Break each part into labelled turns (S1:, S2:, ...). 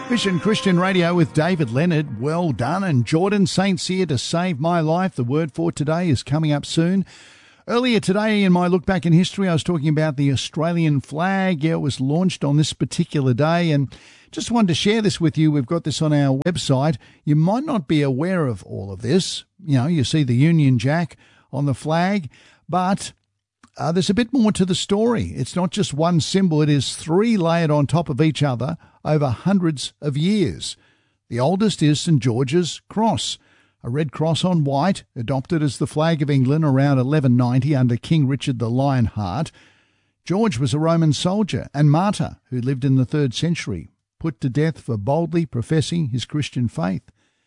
S1: Vision Christian Radio with David Leonard. Well done. And Jordan, Saints here to save my life. The word for today is coming up soon. Earlier today in my look back in history, I was talking about the Australian flag. Yeah, it was launched on this particular day, and just wanted to share this with you. We've got this on our website. You might not be aware of all of this. You know, you see the Union Jack on the flag, but there's a bit more to the story. It's not just one symbol. It is three layered on top of each other over hundreds of years. The oldest is St George's Cross, a red cross on white, adopted as the flag of England around 1190 under King Richard the Lionheart. George was a Roman soldier and martyr who lived in the 3rd century, put to death for boldly professing his Christian faith.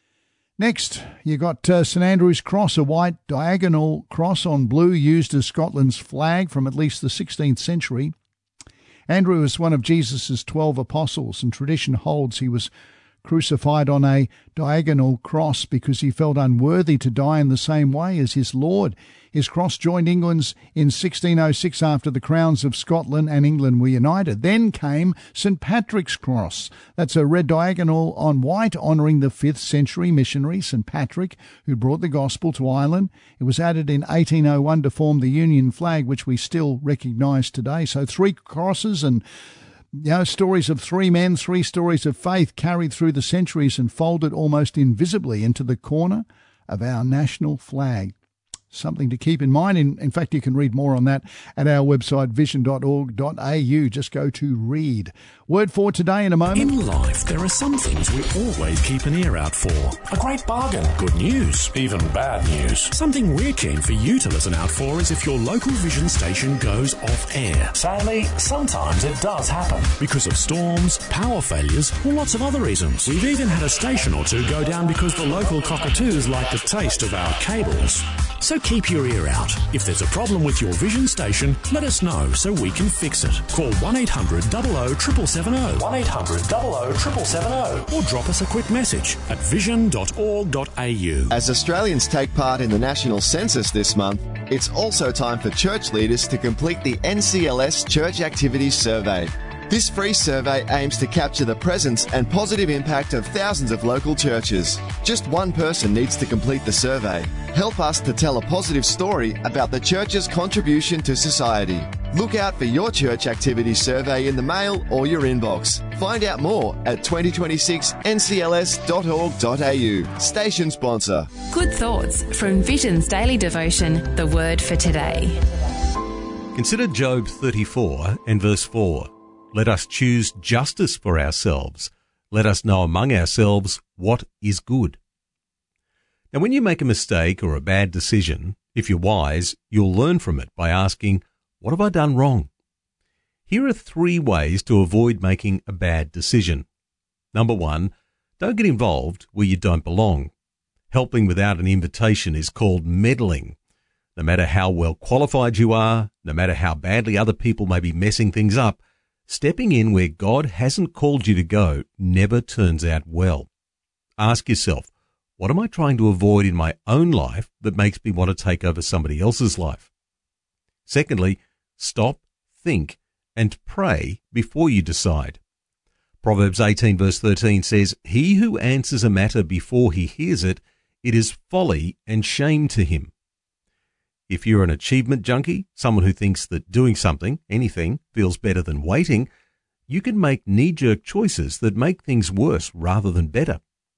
S1: Next, you got St Andrew's Cross, a white diagonal cross on blue used as Scotland's flag from at least the 16th century. Andrew was one of Jesus' 12 apostles, and tradition holds he was crucified on a diagonal cross because he felt unworthy to die in the same way as his Lord. His cross joined England's in 1606 after the crowns of Scotland and England were united. Then came St Patrick's Cross. That's a red diagonal on white, honouring the 5th century missionary St Patrick, who brought the gospel to Ireland. It was added in 1801 to form the Union flag, which we still recognise today. So 3 crosses and stories of 3 men, 3 stories of faith carried through the centuries and folded almost invisibly into the corner of our national flag. Something to keep in mind. In fact, you can read more on that at our website, vision.org.au. Just go to read. Word for today in a moment.
S2: In life, there are some things we always keep an ear out for. A great bargain, good news, even bad news. Something we're keen for you to listen out for is if your local Vision station goes off air. Sadly, sometimes it does happen. Because of storms, power failures, or lots of other reasons. We've even had a station or two go down because the local cockatoos like the taste of our cables. So keep your ear out. If there's a problem with your Vision station, let us know so we can fix it. Call 1800 00 770, 1800 00 770, or drop us a quick message at vision.org.au.
S3: As Australians take part in the national census this month, it's also time for church leaders to complete the NCLS Church Activities Survey. This free survey aims to capture the presence and positive impact of thousands of local churches. Just one person needs to complete the survey. Help us to tell a positive story about the church's contribution to society. Look out for your church activity survey in the mail or your inbox. Find out more at 2026ncls.org.au. Station sponsor.
S4: Good thoughts from Vision's daily devotion, The Word for Today.
S5: Consider Job 34 and verse 4. Let us choose justice for ourselves. Let us know among ourselves what is good. Now, when you make a mistake or a bad decision, if you're wise, you'll learn from it by asking, what have I done wrong? Here are 3 ways to avoid making a bad decision. Number 1, don't get involved where you don't belong. Helping without an invitation is called meddling. No matter how well qualified you are, no matter how badly other people may be messing things up, stepping in where God hasn't called you to go never turns out well. Ask yourself, what am I trying to avoid in my own life that makes me want to take over somebody else's life? Secondly, stop, think, and pray before you decide. Proverbs 18 verse 13 says, he who answers a matter before he hears it, it is folly and shame to him. If you're an achievement junkie, someone who thinks that doing something, anything, feels better than waiting, you can make knee-jerk choices that make things worse rather than better.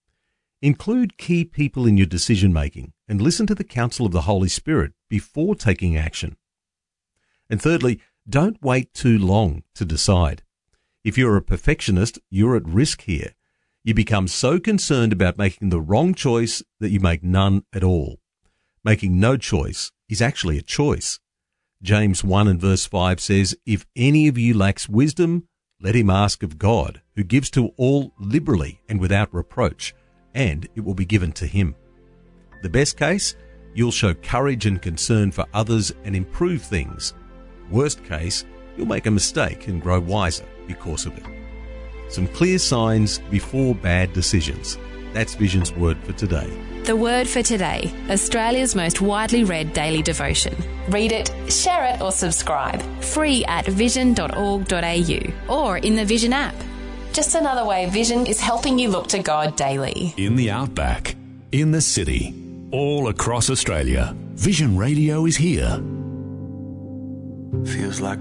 S5: Include key people in your decision-making and listen to the counsel of the Holy Spirit before taking action. And thirdly, don't wait too long to decide. If you're a perfectionist, you're at risk here. You become so concerned about making the wrong choice that you make none at all. Making no choice is actually a choice. James 1 and verse 5 says, if any of you lacks wisdom, let him ask of God, who gives to all liberally and without reproach, and it will be given to him. The best case, you'll show courage and concern for others and improve things. Worst case, you'll make a mistake and grow wiser because of it. Some clear signs before bad decisions. That's Vision's Word for today.
S4: The Word for Today, Australia's most widely read daily devotion. Read it, share it or subscribe. Free at vision.org.au or in the Vision app. Just another way Vision is helping you look to God daily.
S2: In the outback, in the city, all across Australia, Vision Radio is here.
S6: Feels like